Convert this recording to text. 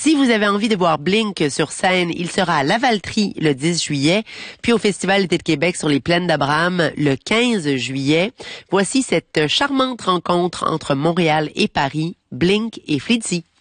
Si vous avez envie de voir Blink sur scène, il sera à Lavaltrie le 10 juillet, puis au Festival d'été de Québec sur les Plaines d'Abraham le 15 juillet. Voici cette charmante rencontre entre Montréal et Paris, Blink et Fleetsy.